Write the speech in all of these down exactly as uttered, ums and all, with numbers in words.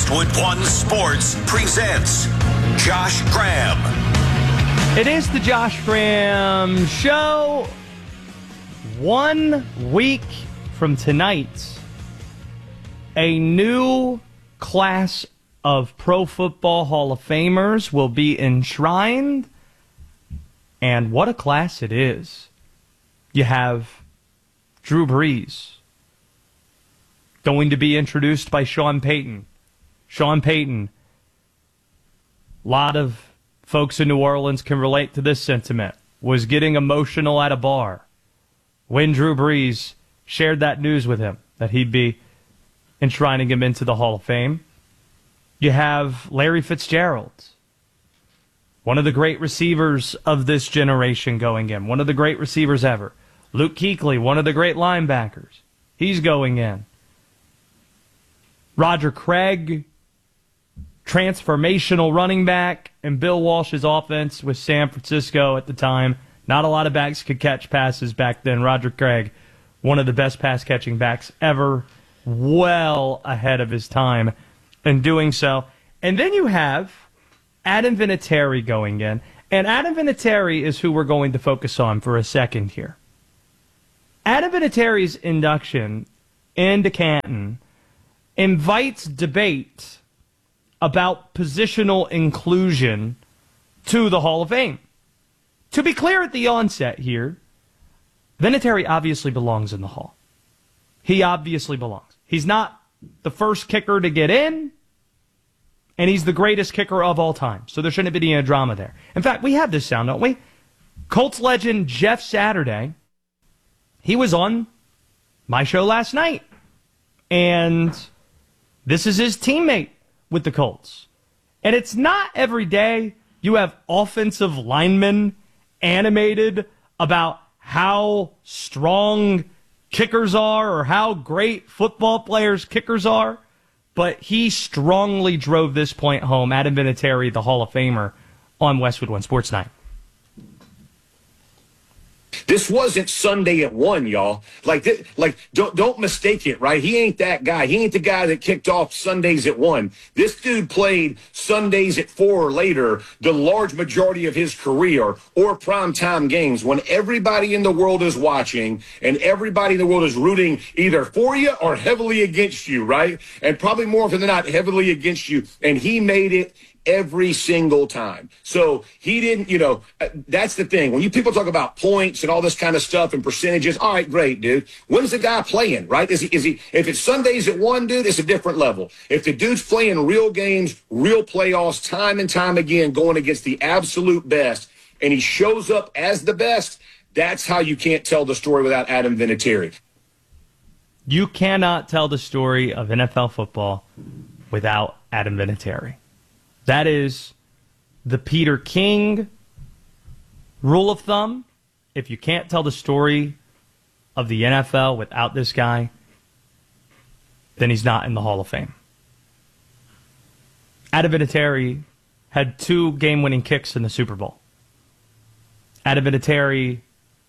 Westwood One Sports presents Josh Graham. It is the Josh Graham Show. One week from tonight, a new class of Pro Football Hall of Famers will be enshrined. And what a class it is. You have Drew Brees going to be introduced by Sean Payton. Sean Payton, a lot of folks in New Orleans can relate to this sentiment, was getting emotional at a bar when Drew Brees shared that news with him, that he'd be enshrining him into the Hall of Fame. You have Larry Fitzgerald, one of the great receivers of this generation going in, one of the great receivers ever. Luke Kuechly, one of the great linebackers, he's going in. Roger Craig, transformational running back, and Bill Walsh's offense with San Francisco at the time. Not a lot of backs could catch passes back then. Roger Craig, one of the best pass-catching backs ever, well ahead of his time in doing so. And then you have Adam Vinatieri going in. And Adam Vinatieri is who we're going to focus on for a second here. Adam Vinatieri's induction into Canton invites debate about positional inclusion to the Hall of Fame. To be clear at the onset here, Vinatieri obviously belongs in the Hall. He obviously belongs. He's not the first kicker to get in, and he's the greatest kicker of all time. So there shouldn't be any drama there. In fact, we have this sound, don't we? Colts legend Jeff Saturday, he was on my show last night, and this is his teammate with the Colts. And it's not every day you have offensive linemen animated about how strong kickers are or how great football players kickers are. But he strongly drove this point home. Adam Vinatieri, the Hall of Famer, on Westwood One Sports Night. This wasn't Sunday at one, y'all. Like, this, like don't don't mistake it, right? He ain't that guy. He ain't the guy that kicked off Sundays at one. This dude played Sundays at four or later the large majority of his career, or primetime games when everybody in the world is watching and everybody in the world is rooting either for you or heavily against you, right? And probably more often than not, heavily against you. And he made it every single time. So he didn't, you know, that's the thing. When you people talk about points and all this kind of stuff and percentages, all right, great, dude. When's the guy playing, right? Is he, is he, if it's Sundays at one, dude, it's a different level. If the dude's playing real games, real playoffs, time and time again, going against the absolute best, and he shows up as the best, that's how you can't tell the story without Adam Vinatieri. You cannot tell the story of N F L football without Adam Vinatieri. That is the Peter King rule of thumb. If you can't tell the story of the N F L without this guy, then he's not in the Hall of Fame. Adam Vinatieri had two game-winning kicks in the Super Bowl. Adam Vinatieri,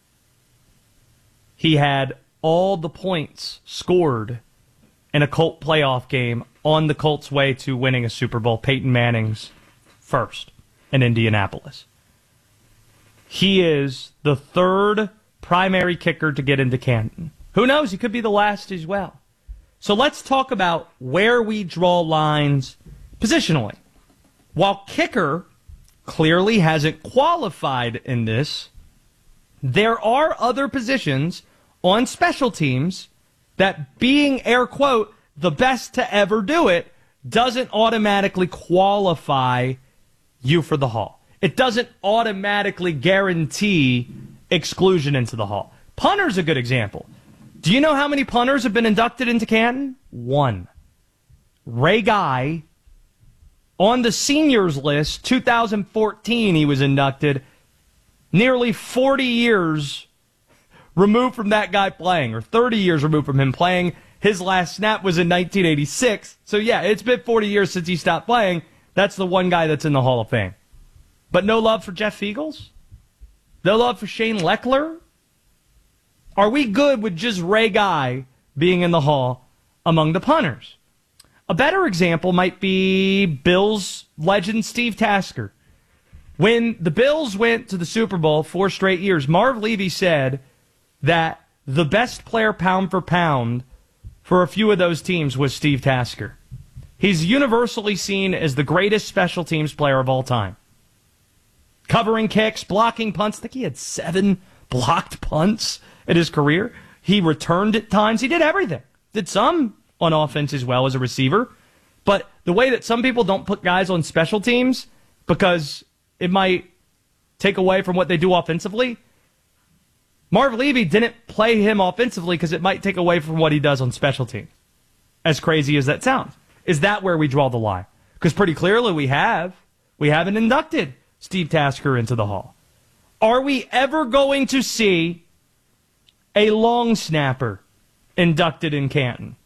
he had all the points scored in a Colt playoff game on the Colts' way to winning a Super Bowl, Peyton Manning's first in Indianapolis. He is the third primary kicker to get into Canton. Who knows? He could be the last as well. So let's talk about where we draw lines positionally. While kicker clearly hasn't qualified in this, there are other positions on special teams that being, air quote, the best to ever do it doesn't automatically qualify you for the Hall. It doesn't automatically guarantee exclusion into the Hall. Punter's a good example. Do you know how many punters have been inducted into Canton? One. Ray Guy, on the seniors list, two thousand fourteen he was inducted, nearly forty years removed from that guy playing, or thirty years removed from him playing. His last snap was in nineteen eighty-six. So, yeah, it's been forty years since he stopped playing. That's the one guy that's in the Hall of Fame. But no love for Jeff Fiegels? No love for Shane Leckler? Are we good with just Ray Guy being in the Hall among the punters? A better example might be Bills legend Steve Tasker. When the Bills went to the Super Bowl four straight years, Marv Levy said that the best player pound for pound for a few of those teams was Steve Tasker. He's universally seen as the greatest special teams player of all time. Covering kicks, blocking punts. I think he had seven blocked punts in his career. He returned at times. He did everything. Did some on offense as well as a receiver. But the way that some people don't put guys on special teams because it might take away from what they do offensively, Marv Levy didn't play him offensively because it might take away from what he does on special teams. As crazy as that sounds. Is that where we draw the line? Because pretty clearly we have. We haven't inducted Steve Tasker into the Hall. Are we ever going to see a long snapper inducted in Canton?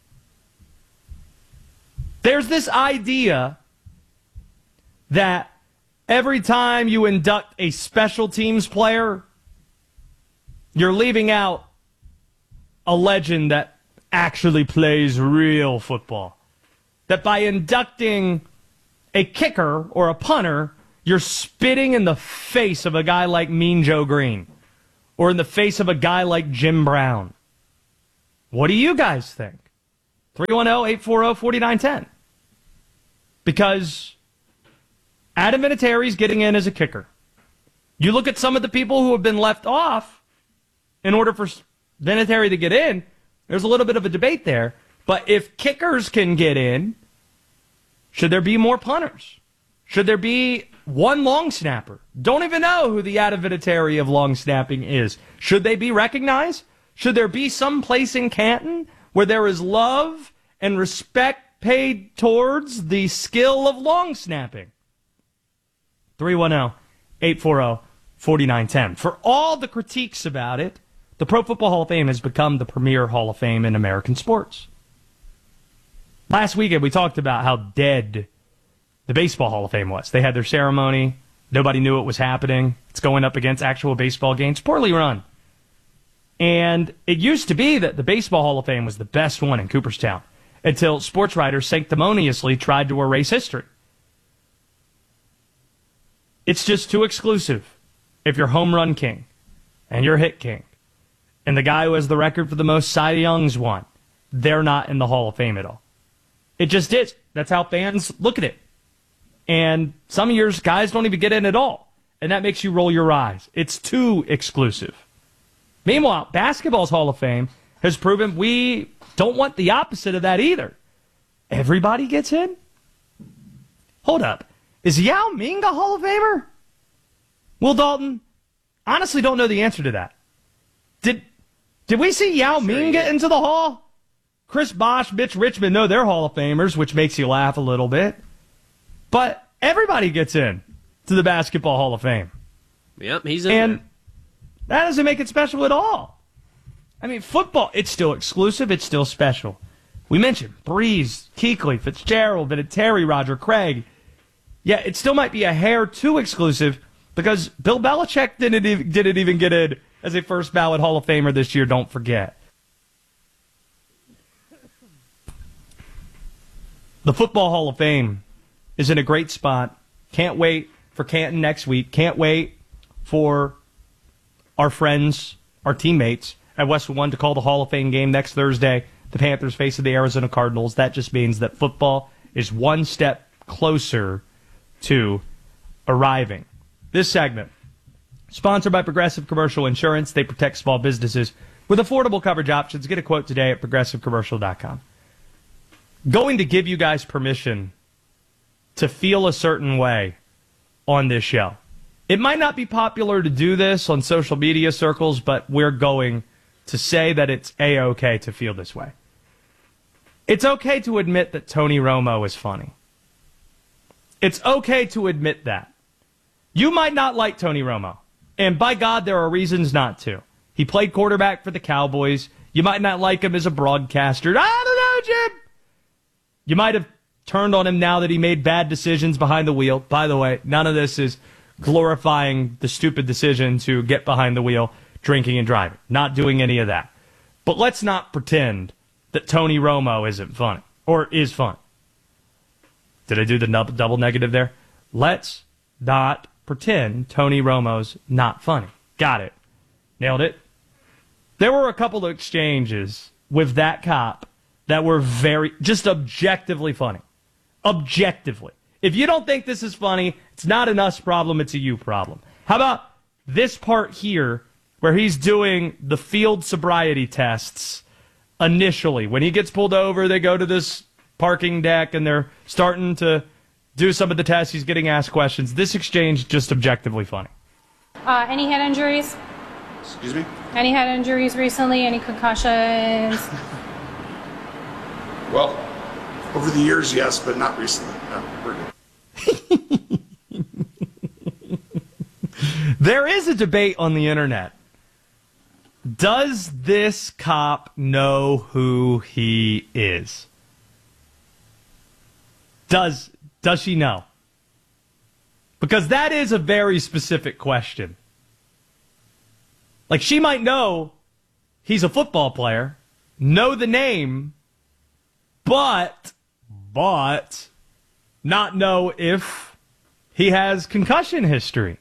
There's this idea that every time you induct a special teams player, you're leaving out a legend that actually plays real football. That by inducting a kicker or a punter, you're spitting in the face of a guy like Mean Joe Green or in the face of a guy like Jim Brown. What do you guys think? three one zero, eight four zero, four nine one zero. Because Adam Vinatieri's getting in as a kicker. You look at some of the people who have been left off in order for Vinatieri to get in, there's a little bit of a debate there. But if kickers can get in, should there be more punters? Should there be one long snapper? Don't even know who the Adam Vinatieri of long snapping is. Should they be recognized? Should there be some place in Canton where there is love and respect paid towards the skill of long snapping? three one zero, eight four zero, four nine one zero. For all the critiques about it, the Pro Football Hall of Fame has become the premier Hall of Fame in American sports. Last weekend, we talked about how dead the Baseball Hall of Fame was. They had their ceremony. Nobody knew it was happening. It's going up against actual baseball games. Poorly run. And it used to be that the Baseball Hall of Fame was the best one in Cooperstown until sports writers sanctimoniously tried to erase history. It's just too exclusive. If you're home run king and you're hit king and the guy who has the record for the most Cy Youngs won, they're not in the Hall of Fame at all. It just is. That's how fans look at it. And some years, guys don't even get in at all. And that makes you roll your eyes. It's too exclusive. Meanwhile, basketball's Hall of Fame has proven we don't want the opposite of that either. Everybody gets in? Hold up. Is Yao Ming a Hall of Famer? Will Dalton, honestly don't know the answer to that. Did did we see Yao sure Ming get into the Hall? Chris Bosh, Mitch Richmond, no, they're Hall of Famers, which makes you laugh a little bit. But everybody gets in to the Basketball Hall of Fame. Yep, he's in And there. That doesn't make it special at all. I mean, football, it's still exclusive, it's still special. We mentioned Breeze, Kuechly, Fitzgerald, Vinatieri, Roger Craig. Yeah, it still might be a hair too exclusive because Bill Belichick didn't even, didn't even get in as a first ballot Hall of Famer this year, don't forget. The Football Hall of Fame is in a great spot. Can't wait for Canton next week. Can't wait for our friends, our teammates at Westwood One to call the Hall of Fame game next Thursday. The Panthers facing the Arizona Cardinals. That just means that football is one step closer to arriving. This segment, sponsored by Progressive Commercial Insurance. They protect small businesses with affordable coverage options. Get a quote today at progressive commercial dot com. Going to give you guys permission to feel a certain way on this show. It might not be popular to do this on social media circles, but we're going to say that it's A-okay to feel this way. It's okay to admit that Tony Romo is funny. It's okay to admit that. You might not like Tony Romo, and by God, there are reasons not to. He played quarterback for the Cowboys. You might not like him as a broadcaster. I don't know, Jim. You might have turned on him now that he made bad decisions behind the wheel. By the way, none of this is glorifying the stupid decision to get behind the wheel, drinking and driving. Not doing any of that. But let's not pretend that Tony Romo isn't funny, or is fun. Did I do the nub- double negative there? Let's not pretend Tony Romo's not funny. Got it. Nailed it. There were a couple of exchanges with that cop that were very, just objectively funny. Objectively. If you don't think this is funny, it's not an us problem, it's a you problem. How about this part here where he's doing the field sobriety tests initially? When he gets pulled over, they go to this parking deck and they're starting to do some of the tests. He's getting asked questions. This exchange just objectively funny. Uh, any head injuries? Excuse me? Any head injuries recently? Any concussions? Well, over the years, yes, but not recently. No, we're good. There is a debate on the internet. Does this cop know who he is? Does does she know? Because that is a very specific question. Like, she might know he's a football player, know the name, but, but, not know if he has concussion history.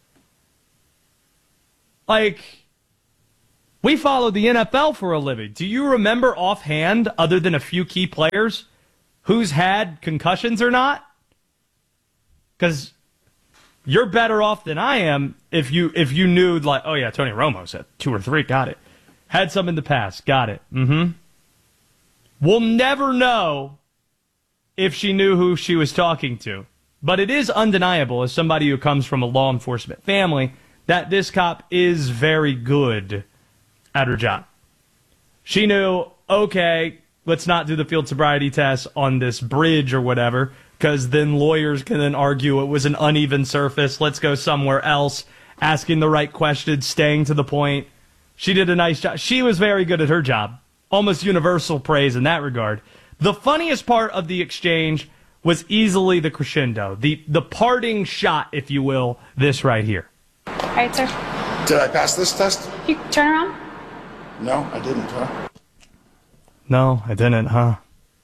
Like, we follow the N F L for a living. Do you remember offhand, other than a few key players, who's had concussions or not? Because you're better off than I am if you if you knew, like, oh yeah, Tony Romo's had two or three, got it. Had some in the past, got it. Mm-hmm. We'll never know if she knew who she was talking to. But it is undeniable, as somebody who comes from a law enforcement family, that this cop is very good at her job. She knew, okay, let's not do the field sobriety test on this bridge or whatever, because then lawyers can then argue it was an uneven surface. Let's go somewhere else, asking the right questions, staying to the point. She did a nice job. She was very good at her job. Almost universal praise in that regard. The funniest part of the exchange was easily the crescendo, the, the parting shot, if you will, this right here. All right, sir. Did I pass this test? You turn around. No, I didn't, huh? No, I didn't, huh?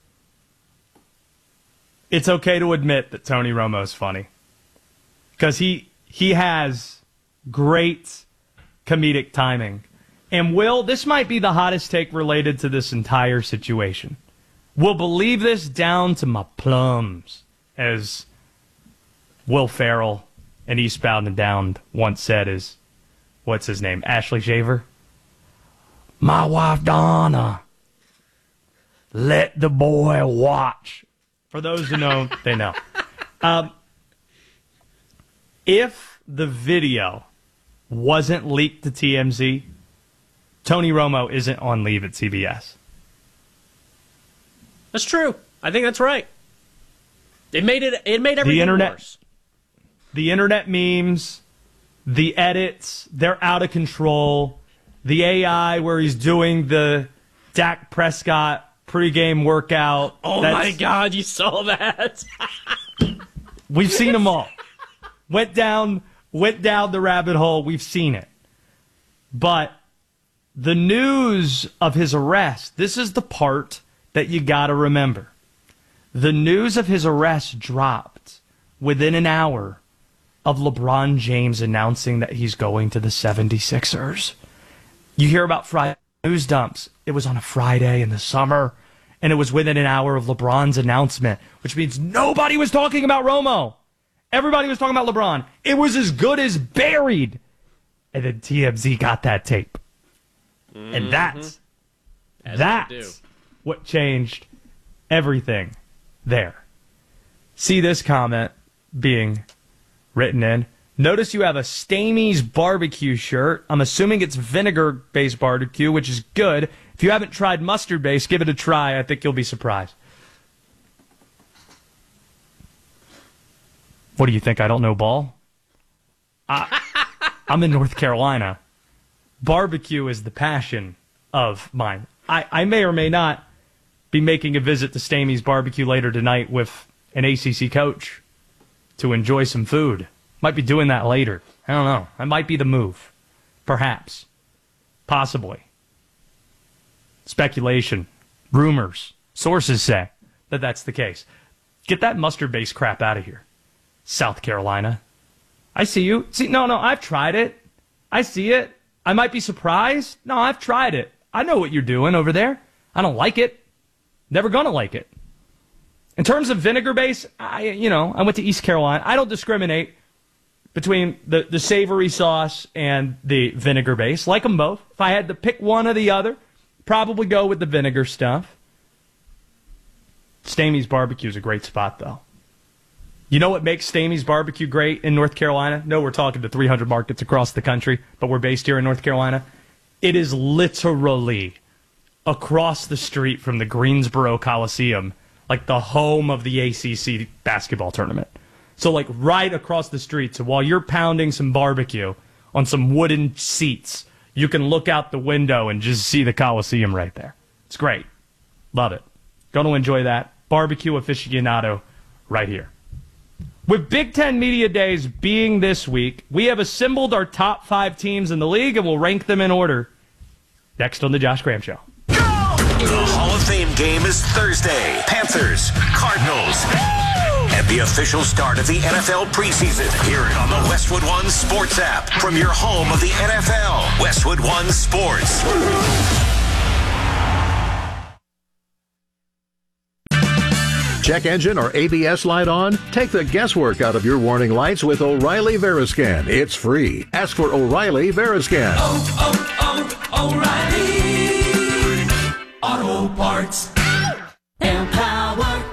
It's okay to admit that Tony Romo's funny. Because he he has great comedic timing. And Will, this might be the hottest take related to this entire situation. Will believe this down to my plums, as Will Ferrell in Eastbound and Down once said, is, what's his name, Ashley Shaver? My wife Donna, let the boy watch. For those who know, they know. Um, if the video wasn't leaked to T M Z, Tony Romo isn't on leave at C B S. That's true. I think that's right. It made it. It made everything the internet, worse. The internet memes, the edits, they're out of control. The A I where he's doing the Dak Prescott pregame workout. Oh my God, you saw that? We've seen them all. Went down, went down the rabbit hole. We've seen it. But the news of his arrest, this is the part that you got to remember. The news of his arrest dropped within an hour of LeBron James announcing that he's going to the seventy-sixers. You hear about Friday news dumps. It was on a Friday in the summer, and it was within an hour of LeBron's announcement, which means nobody was talking about Romo. Everybody was talking about LeBron. It was as good as buried. And then T M Z got that tape. Mm-hmm. And that's, As that's what changed everything there. See this comment being written in. Notice you have a Stamey's barbecue shirt. I'm assuming it's vinegar-based barbecue, which is good. If you haven't tried mustard-based, give it a try. I think you'll be surprised. What do you think? I don't know ball? I, I'm in North Carolina. Barbecue is the passion of mine. I, I may or may not be making a visit to Stamey's barbecue later tonight with an A C C coach to enjoy some food. Might be doing that later. I don't know. That might be the move. Perhaps. Possibly. Speculation. Rumors. Sources say that that's the case. Get that mustard-based crap out of here. South Carolina. I see you. See, no, no, I've tried it. I see it. I might be surprised. No, I've tried it. I know what you're doing over there. I don't like it. Never gonna like it. In terms of vinegar base, I, you know, I went to East Carolina. I don't discriminate between the, the savory sauce and the vinegar base. Like them both. If I had to pick one or the other, probably go with the vinegar stuff. Stamey's Barbecue is a great spot, though. You know what makes Stamey's Barbecue great in North Carolina? No, we're talking to three hundred markets across the country, but we're based here in North Carolina. It is literally across the street from the Greensboro Coliseum, like the home of the A C C basketball tournament. So like right across the street. So while you're pounding some barbecue on some wooden seats, you can look out the window and just see the Coliseum right there. It's great. Love it. Going to enjoy that. Barbecue aficionado right here. With Big Ten Media Days being this week, we have assembled our top five teams in the league and we'll rank them in order next on the Josh Graham Show. The Hall of Fame game is Thursday. Panthers, Cardinals, and the official start of the N F L preseason. Hear it on the Westwood One Sports app from your home of the N F L. Westwood One Sports. Check engine or A B S light on? Take the guesswork out of your warning lights with O'Reilly Veriscan. It's free. Ask for O'Reilly Veriscan. Oh, oh, oh, O'Reilly Auto Parts. Empower.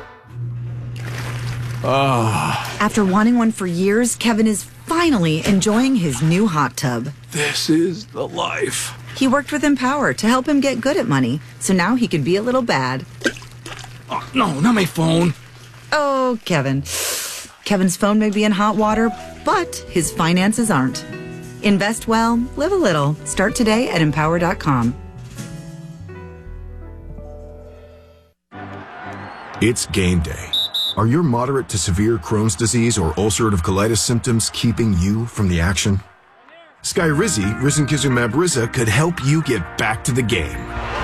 Ah. After wanting one for years, Kevin is finally enjoying his new hot tub. This is the life. He worked with Empower to help him get good at money, so now he can be a little bad. Oh, no, not my phone. Oh, Kevin. Kevin's phone may be in hot water, but his finances aren't. Invest well, live a little. Start today at empower dot com. It's game day. Are your moderate to severe Crohn's disease or ulcerative colitis symptoms keeping you from the action? Skyrizi, risankizumab Riza, could help you get back to the game.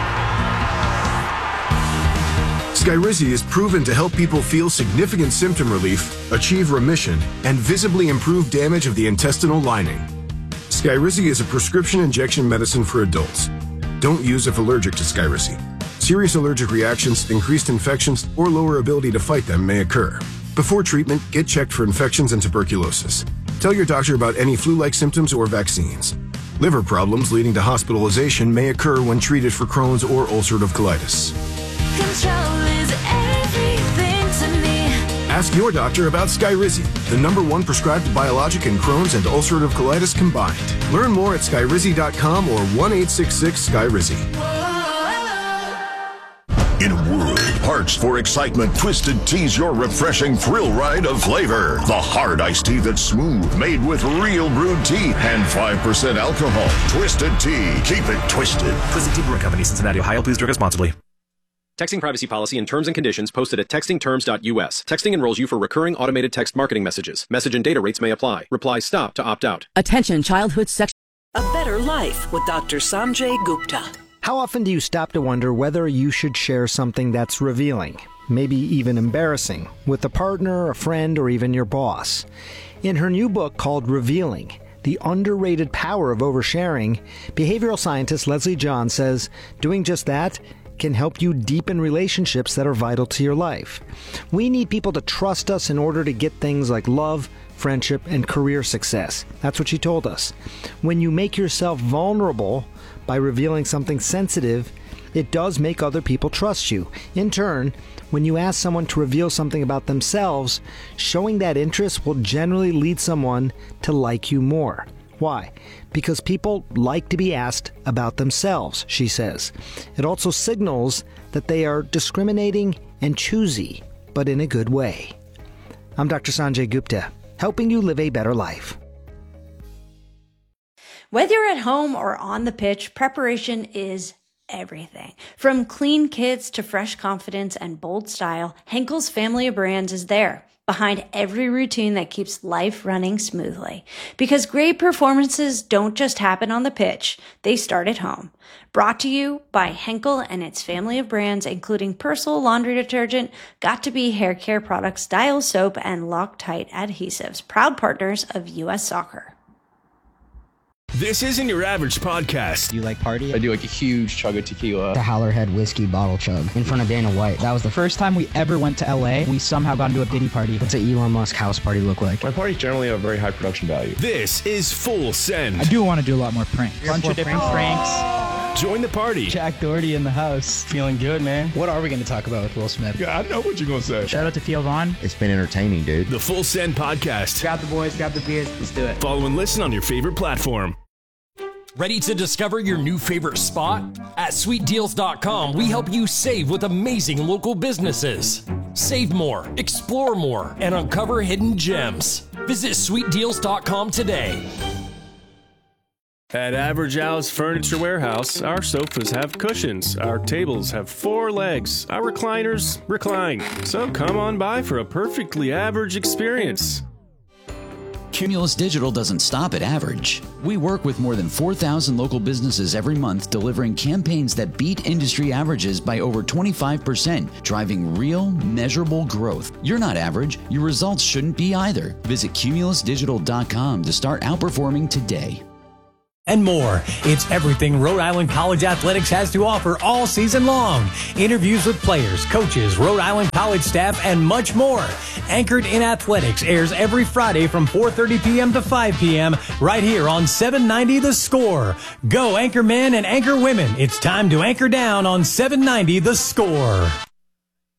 Skyrizi is proven to help people feel significant symptom relief, achieve remission, and visibly improve damage of the intestinal lining. Skyrizi is a prescription injection medicine for adults. Don't use if allergic to Skyrizi. Serious allergic reactions, increased infections, or lower ability to fight them may occur. Before treatment, get checked for infections and tuberculosis. Tell your doctor about any flu-like symptoms or vaccines. Liver problems leading to hospitalization may occur when treated for Crohn's or ulcerative colitis. Control is everything to me. Ask your doctor about Skyrizi, the number one prescribed biologic in Crohn's and ulcerative colitis combined. Learn more at skyrizi dot com or one eight six six Skyrizi. In a world parched for excitement, Twisted Tea's your refreshing thrill ride of flavor. The hard iced tea that's smooth, made with real brewed tea and five percent alcohol. Twisted Tea. Keep it twisted. Twisted Tea Brewing Company, Cincinnati, Ohio. Please drink responsibly. Texting privacy policy and terms and conditions posted at texting terms dot U S. Texting enrolls you for recurring automated text marketing messages. Message and data rates may apply. Reply STOP to opt out. Attention childhood sex. A better life with Doctor Sanjay Gupta. How often do you stop to wonder whether you should share something that's revealing, maybe even embarrassing, with a partner, a friend, or even your boss? In her new book called Revealing, The Underrated Power of Oversharing, behavioral scientist Leslie John says doing just that can help you deepen relationships that are vital to your life. We need people to trust us in order to get things like love, friendship, and career success. That's what she told us. When you make yourself vulnerable by revealing something sensitive, it does make other people trust you. In turn, when you ask someone to reveal something about themselves, showing that interest will generally lead someone to like you more. Why? Because people like to be asked about themselves, she says. It also signals that they are discriminating and choosy, but in a good way. I'm Doctor Sanjay Gupta, helping you live a better life. Whether you're at home or on the pitch, preparation is everything. From clean kits to fresh confidence and bold style, Henkel's family of brands is there. behind every routine that keeps life running smoothly. Because great performances don't just happen on the pitch, they start at home. Brought to you by Henkel and its family of brands, including Persil laundry detergent, Got2b hair care products, Dial soap, and Loctite adhesives, proud partners of U S Soccer. This isn't your average podcast. Do you like party? I do like a huge chug of tequila. The Howlerhead whiskey bottle chug in front of Dana White. That was the first time we ever went to L A. We somehow got into a Diddy party. What's an Elon Musk house party look like? My parties generally have very high production value. This is Full Send. I do want to do a lot more pranks. A bunch of different pranks. pranks. Join the party. Jack Doherty in the house. Feeling good, man. What are we going to talk about with Will Smith? Yeah, I know what you're going to say. Shout out to Theo Vaughn. It's been entertaining, dude. The Full Send podcast. Grab the boys, grab the beers. Let's do it. Follow and listen on your favorite platform. Ready to discover your new favorite spot? At sweet deals dot com, we help you save with amazing local businesses. Save more, explore more, and uncover hidden gems. Visit sweet deals dot com today. At Average Al's Furniture Warehouse, our sofas have cushions, our tables have four legs, our recliners recline. So come on by for a perfectly average experience. Cumulus Digital doesn't stop at average. We work with more than four thousand local businesses every month, delivering campaigns that beat industry averages by over twenty-five percent, driving real, measurable growth. You're not average. Your results shouldn't be either. Visit cumulus digital dot com to start outperforming today. And more. It's everything Rhode Island College Athletics has to offer all season long. Interviews with players, coaches, Rhode Island College staff, and much more. Anchored in Athletics airs every Friday from four thirty p.m. to five p.m. right here on seven ninety The Score. Go Anchor Men and Anchor Women. It's time to anchor down on seven ninety The Score.